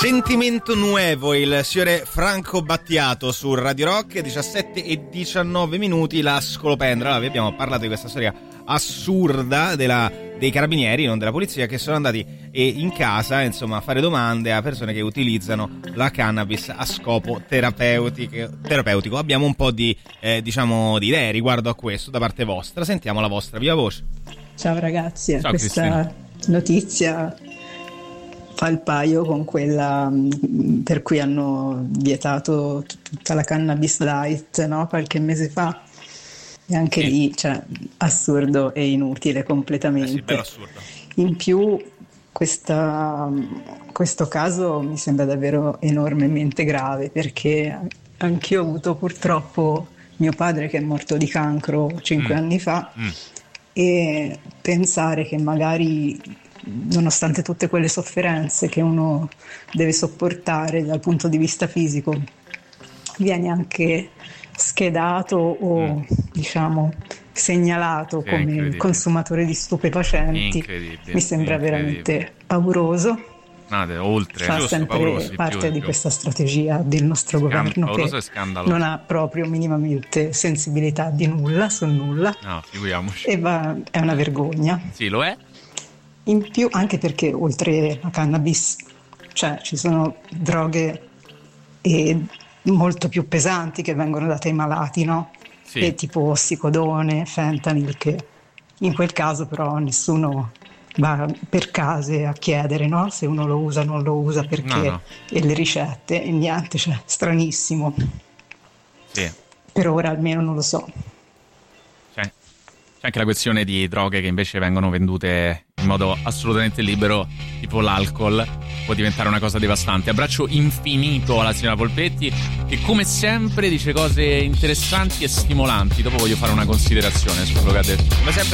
Sentimento Nuevo, il signore Franco Battiato su Radio Rock, 17:19, la scolopendra. Allora, vi abbiamo parlato di questa storia assurda dei carabinieri, non della polizia, che sono andati in casa, insomma, a fare domande a persone che utilizzano la cannabis a scopo terapeutico. Abbiamo un po' di di idee riguardo a questo da parte vostra. Sentiamo la vostra viva voce. Ciao ragazzi, ciao, questa Cristina. Notizia fa il paio con quella per cui hanno vietato tutta la cannabis light, no? Qualche mese fa. E anche lì, cioè, assurdo e inutile completamente. Sì, bello assurdo. In più, questo caso mi sembra davvero enormemente grave, perché anch'io ho avuto purtroppo mio padre che è morto di cancro 5 anni fa, e pensare che magari, nonostante tutte quelle sofferenze che uno deve sopportare dal punto di vista fisico, viene anche schedato o diciamo segnalato come consumatore di stupefacenti, mi sembra veramente pauroso. Oltre, fa sempre pauroso, parte di questa strategia del nostro governo, che non ha proprio minimamente sensibilità di nulla su nulla. No, figuriamoci. È una vergogna. Sì, lo è. In più, anche perché oltre a cannabis, cioè, ci sono droghe molto più pesanti che vengono date ai malati, no? Sì. E tipo ossicodone, fentanyl, che in quel caso però nessuno va per case a chiedere, no? Se uno lo usa o non lo usa, perché No. E le ricette e niente, cioè stranissimo. Sì. Per ora almeno non lo so. C'è anche la questione di droghe che invece vengono vendute in modo assolutamente libero, tipo l'alcol, può diventare una cosa devastante. Abbraccio infinito alla signora Polpetti, che come sempre dice cose interessanti e stimolanti. Dopo voglio fare una considerazione su quello che ha detto. Come sempre